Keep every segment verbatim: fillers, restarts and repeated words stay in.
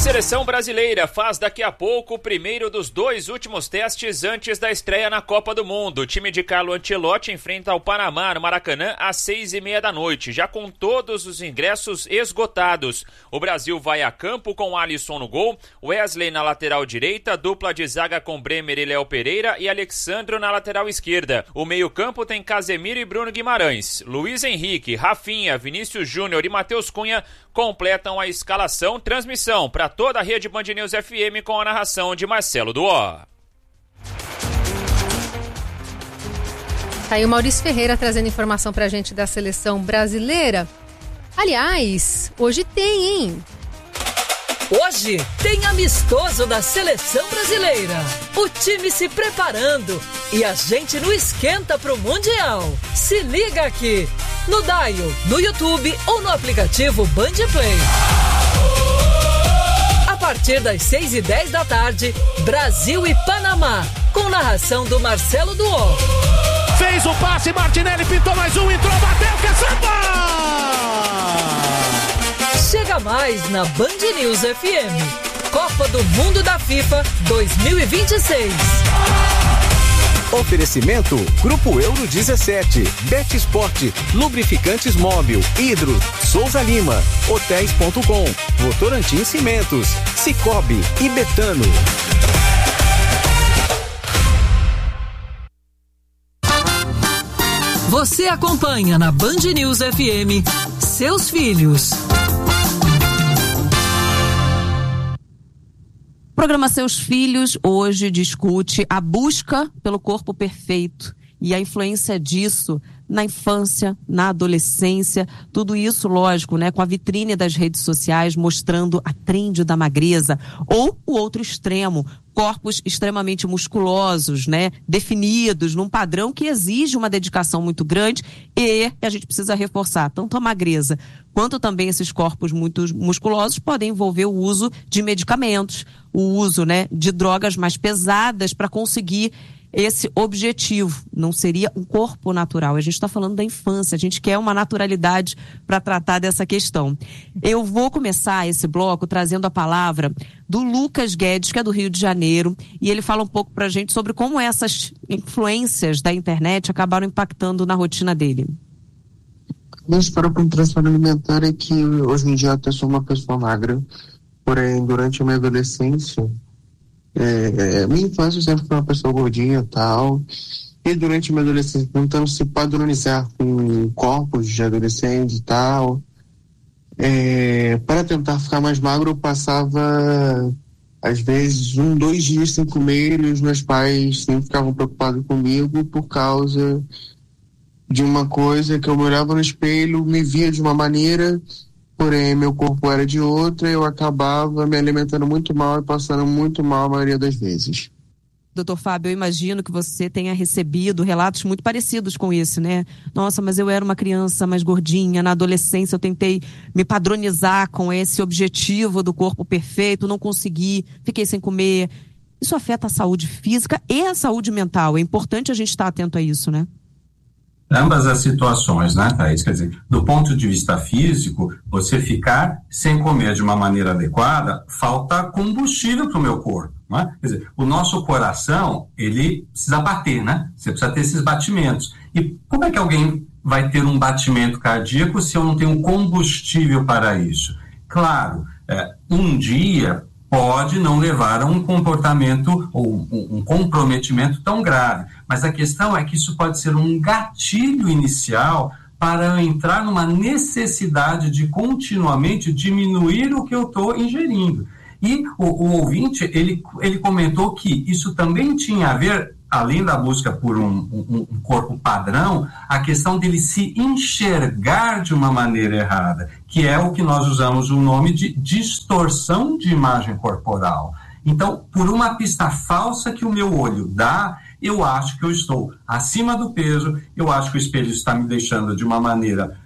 Seleção brasileira faz daqui a pouco o primeiro dos dois últimos testes antes da estreia na Copa do Mundo. O time de Carlo Ancelotti enfrenta o Panamá no Maracanã às seis e meia da noite, já com todos os ingressos esgotados. O Brasil vai a campo com Alisson no gol, Wesley na lateral direita, dupla de zaga com Bremer e Léo Pereira e Alexandro na lateral esquerda. O meio-campo tem Casemiro e Bruno Guimarães. Luiz Henrique, Rafinha, Vinícius Júnior e Matheus Cunha completam a escalação. Transmissão para toda a rede Band News F M com a narração de Marcelo Duó. Tá aí o Maurício Ferreira trazendo informação pra gente da seleção brasileira. Aliás, hoje tem, hein? Hoje tem amistoso da seleção brasileira. O time se preparando e a gente no esquenta pro Mundial. Se liga aqui, no Dial, no YouTube ou no aplicativo Band Play. A partir das seis e dez da tarde, Brasil e Panamá, com narração do Marcelo Duó. Fez o passe, Martinelli pintou mais um, entrou, bateu, que é samba! Chega mais na Band News F M. Copa do Mundo da FIFA dois mil e vinte e seis. Oferecimento Grupo Euro dezessete, Bet Sport, Lubrificantes Móbil, Hidro, Souza Lima, Hotéis ponto com, Votorantim Cimentos, Cicobi e Betano. Você acompanha na Band News F M Seus Filhos. O programa Seus Filhos hoje discute a busca pelo corpo perfeito e a influência disso na infância, na adolescência, tudo isso, lógico, né, com a vitrine das redes sociais mostrando a trend da magreza ou o outro extremo, corpos extremamente musculosos, né, definidos num padrão que exige uma dedicação muito grande e a gente precisa reforçar, tanto a magreza quanto também esses corpos muito musculosos podem envolver o uso de medicamentos, o uso, né, de drogas mais pesadas para conseguir esse objetivo. Não seria um corpo natural. A gente está falando da infância, a gente quer uma naturalidade para tratar dessa questão. Eu vou começar esse bloco trazendo a palavra do Lucas Guedes, que é do Rio de Janeiro, e ele fala um pouco para a gente sobre como essas influências da internet acabaram impactando na rotina dele. Minha história com transtorno alimentar é que hoje em dia até sou uma pessoa magra, porém durante a minha adolescência, é, minha infância eu sempre fui uma pessoa gordinha e tal, e durante a minha adolescência tentando se padronizar com corpos de adolescente e tal, é, para tentar ficar mais magro eu passava às vezes um, dois dias sem comer e os meus pais sempre ficavam preocupados comigo por causa de uma coisa que eu me olhava no espelho, me via de uma maneira, porém meu corpo era de outra, e eu acabava me alimentando muito mal e passando muito mal a maioria das vezes. Doutor Fábio, eu imagino que você tenha recebido relatos muito parecidos com esse, né? Nossa, mas eu era uma criança mais gordinha, na adolescência eu tentei me padronizar com esse objetivo do corpo perfeito, não consegui, fiquei sem comer. Isso afeta a saúde física e a saúde mental. É importante a gente estar atento a isso, né? Ambas as situações, né, Thaís? Quer dizer, do ponto de vista físico, você ficar sem comer de uma maneira adequada, falta combustível para o meu corpo, né? Quer dizer, o nosso coração, ele precisa bater, né? Você precisa ter esses batimentos. E como é que alguém vai ter um batimento cardíaco se eu não tenho combustível para isso? Claro, é, um dia pode não levar a um comportamento ou um, um comprometimento tão grave. Mas a questão é que isso pode ser um gatilho inicial para eu entrar numa necessidade de continuamente diminuir o que eu estou ingerindo. E o, o ouvinte, ele, ele comentou que isso também tinha a ver, além da busca por um, um, um corpo padrão, a questão dele se enxergar de uma maneira errada, que é o que nós usamos o nome de distorção de imagem corporal. Então, por uma pista falsa que o meu olho dá, eu acho que eu estou acima do peso, eu acho que o espelho está me deixando de uma maneira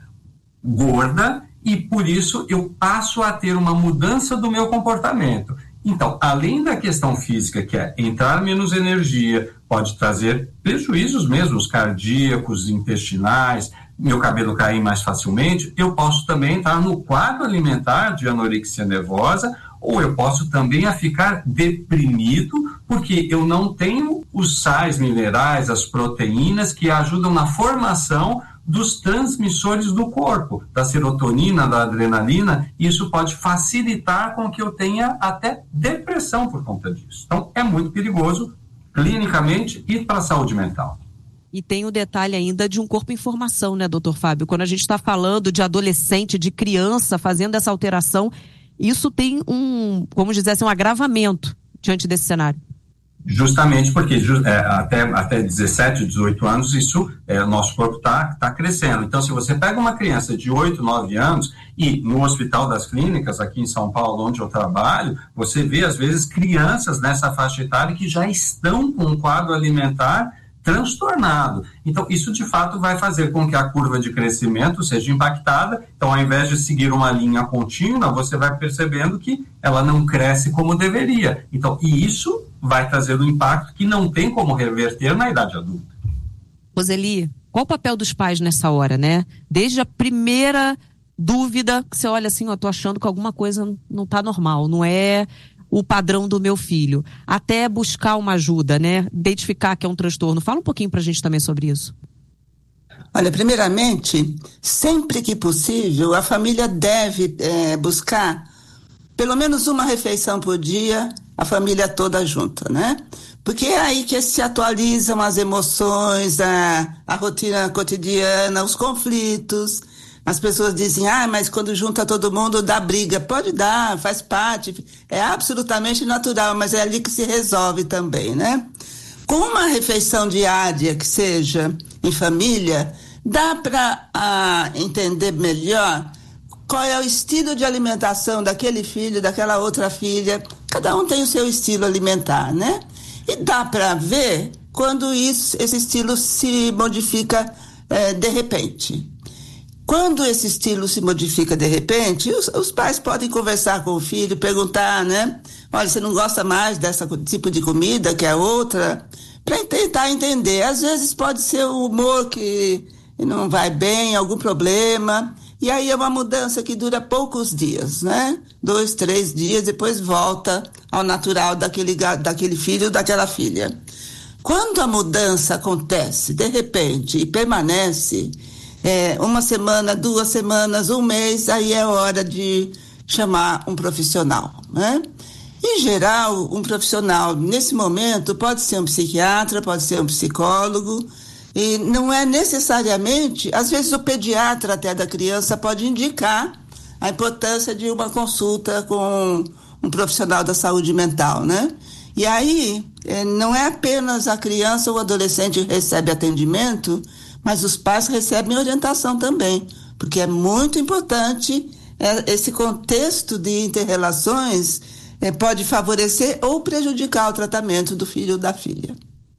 gorda e, por isso, eu passo a ter uma mudança do meu comportamento. Então, além da questão física, que é entrar menos energia, pode trazer prejuízos mesmo, cardíacos, intestinais, meu cabelo cair mais facilmente, eu posso também entrar no quadro alimentar de anorexia nervosa ou eu posso também a ficar deprimido, porque eu não tenho os sais minerais, as proteínas que ajudam na formação dos transmissores do corpo, da serotonina, da adrenalina. Isso pode facilitar com que eu tenha até depressão por conta disso. Então, é muito perigoso clinicamente e para a saúde mental. E tem o detalhe ainda de um corpo em formação, né, doutor Fábio? Quando a gente está falando de adolescente, de criança fazendo essa alteração, isso tem um, como dizer assim, um agravamento diante desse cenário. Justamente porque é, até, até dezessete, dezoito anos, isso, é, nosso corpo está tá crescendo. Então, se você pega uma criança de oito, nove anos, e no Hospital das Clínicas, aqui em São Paulo, onde eu trabalho, você vê, às vezes, crianças nessa faixa etária que já estão com um quadro alimentar transtornado. Então, isso de fato vai fazer com que a curva de crescimento seja impactada. Então, ao invés de seguir uma linha contínua, você vai percebendo que ela não cresce como deveria. Então, e isso vai trazer um impacto que não tem como reverter na idade adulta. Roseli, qual o papel dos pais nessa hora, né? Desde a primeira dúvida que você olha assim, eu tô achando que alguma coisa não tá normal, não é o padrão do meu filho, até buscar uma ajuda, né? Identificar que é um transtorno. Fala um pouquinho pra gente também sobre isso. Olha, primeiramente, sempre que possível, a família deve é, buscar pelo menos uma refeição por dia, a família toda junta, né? Porque é aí que se atualizam as emoções, a, a rotina cotidiana, os conflitos. As pessoas dizem, ah, mas quando junta todo mundo dá briga. Pode dar, faz parte, é absolutamente natural, mas é ali que se resolve também, né? Com uma refeição diária que seja em família, dá para entender melhor qual é o estilo de alimentação daquele filho, daquela outra filha. Cada um tem o seu estilo alimentar, né? E dá para ver quando isso, esse estilo se modifica é, de repente. Quando esse estilo se modifica de repente, os, os pais podem conversar com o filho, perguntar, né? Olha, você não gosta mais desse tipo de comida, que é outra? Para tentar entender. Às vezes pode ser o humor que não vai bem, algum problema. E aí é uma mudança que dura poucos dias, né? Dois, três dias, depois volta ao natural daquele, daquele filho, daquela filha. Quando a mudança acontece, de repente, e permanece... É, uma semana, duas semanas, um mês, aí é hora de chamar um profissional, né? Em geral, um profissional, nesse momento, pode ser um psiquiatra, pode ser um psicólogo, e não é necessariamente, às vezes o pediatra até da criança pode indicar a importância de uma consulta com um profissional da saúde mental, né? E aí, é, não é apenas a criança ou o adolescente que recebe atendimento, mas os pais recebem orientação também, porque é muito importante é, esse contexto de inter-relações é, pode favorecer ou prejudicar o tratamento do filho ou da filha.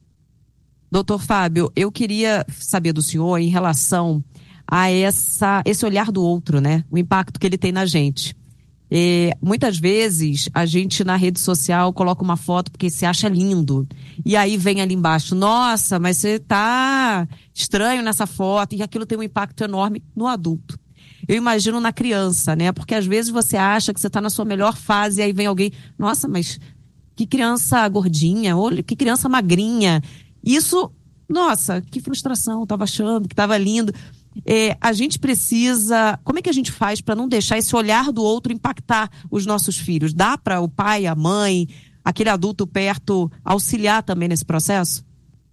Doutor Fábio, eu queria saber do senhor em relação a essa, esse olhar do outro, né? O impacto que ele tem na gente. É, muitas vezes a gente na rede social coloca uma foto porque se acha lindo. E aí vem ali embaixo, nossa, mas você tá estranho nessa foto. E aquilo tem um impacto enorme no adulto. Eu imagino na criança, né? Porque às vezes você acha que você tá na sua melhor fase e aí vem alguém, nossa, mas que criança gordinha, olha, que criança magrinha. Isso, nossa, que frustração, eu tava achando que tava lindo. É, a gente precisa... Como é que a gente faz para não deixar esse olhar do outro impactar os nossos filhos? Dá para o pai, a mãe, aquele adulto perto auxiliar também nesse processo?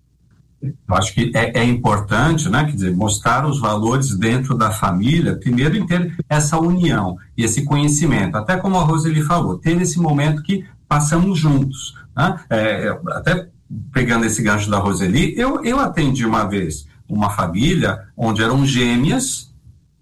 Eu acho que é, é importante, né, quer dizer, mostrar os valores dentro da família, primeiro em ter essa união e esse conhecimento, até como a Roseli falou, ter esse momento que passamos juntos, né? É, até pegando esse gancho da Roseli, eu, eu atendi uma vez uma família onde eram gêmeas,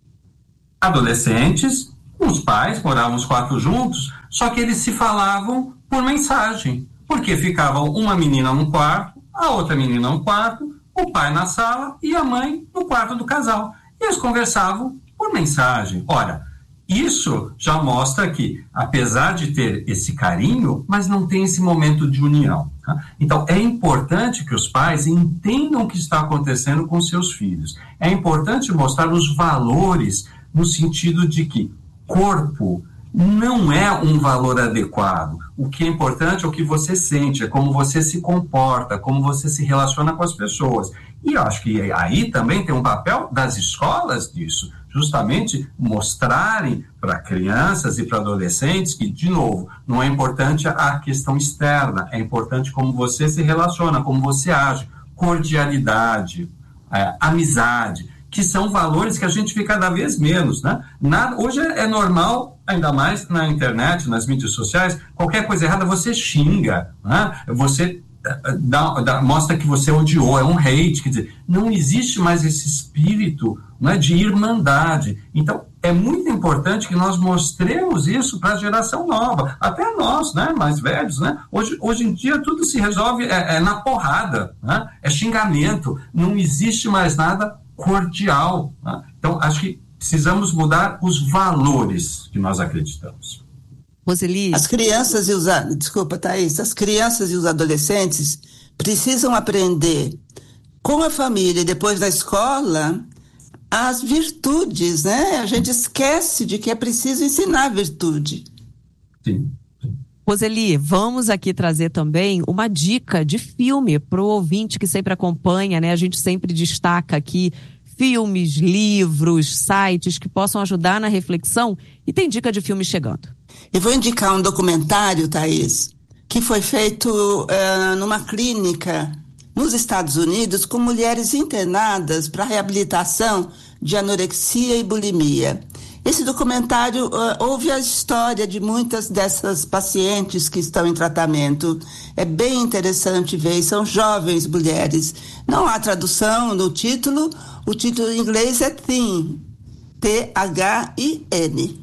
adolescentes, os pais, moravam os quatro juntos, só que eles se falavam por mensagem, porque ficavam uma menina num quarto, a outra menina no quarto, o pai na sala e a mãe no quarto do casal. E eles conversavam por mensagem. Ora, isso já mostra que, apesar de ter esse carinho, mas não tem esse momento de união. Tá? Então, é importante que os pais entendam o que está acontecendo com seus filhos. É importante mostrar os valores no sentido de que corpo não é um valor adequado. O que é importante é o que você sente, é como você se comporta, como você se relaciona com as pessoas. E eu acho que aí também tem um papel das escolas disso, justamente mostrarem para crianças e para adolescentes que, de novo, não é importante a questão externa, é importante como você se relaciona, como você age, cordialidade, é, amizade, que são valores que a gente vê cada vez menos, né? Nada, hoje é, é normal, ainda mais na internet, nas mídias sociais, qualquer coisa errada você xinga, né? Você dá, dá, mostra que você odiou, é um hate, quer dizer, não existe mais esse espírito, né, de irmandade. Então, é muito importante que nós mostremos isso para a geração nova, até nós, né, mais velhos, né? Hoje, hoje em dia tudo se resolve é, é na porrada, né? É xingamento, não existe mais nada cordial, né? Então, acho que precisamos mudar os valores que nós acreditamos. Roseli. As crianças e os... Desculpa, Thaís. As crianças e os adolescentes precisam aprender com a família e depois da escola as virtudes, né? A gente esquece de que é preciso ensinar a virtude. Sim. Roseli, vamos aqui trazer também uma dica de filme para o ouvinte que sempre acompanha, né? A gente sempre destaca aqui filmes, livros, sites que possam ajudar na reflexão, e tem dica de filme chegando. Eu vou indicar um documentário, Thaís, que foi feito uh, numa clínica nos Estados Unidos com mulheres internadas para reabilitação de anorexia e bulimia. Esse documentário uh, ouve a história de muitas dessas pacientes que estão em tratamento. É bem interessante ver, são jovens mulheres. Não há tradução no título, o título em inglês é Thin, T H I N.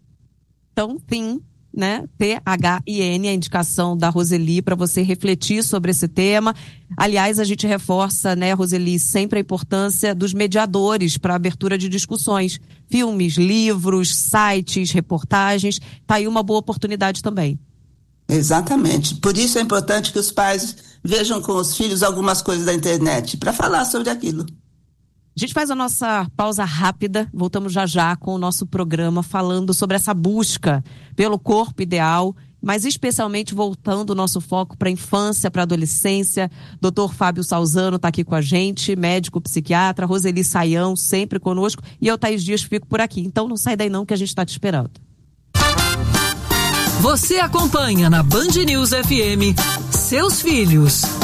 Então, Thin, né? T H I N, a indicação da Roseli para você refletir sobre esse tema. Aliás, a gente reforça, né, Roseli, sempre a importância dos mediadores para a abertura de discussões. Filmes, livros, sites, reportagens. Tá aí uma boa oportunidade também. Exatamente. Por isso é importante que os pais vejam com os filhos algumas coisas da internet para falar sobre aquilo. A gente faz a nossa pausa rápida, voltamos já já com o nosso programa falando sobre essa busca pelo corpo ideal, mas especialmente voltando o nosso foco para a infância, para a adolescência. doutor Fábio Salzano está aqui com a gente, médico psiquiatra, Roseli Saião sempre conosco, e eu, Thaís Dias, fico por aqui. Então não sai daí não que a gente está te esperando. Você acompanha na Band News F M Seus Filhos,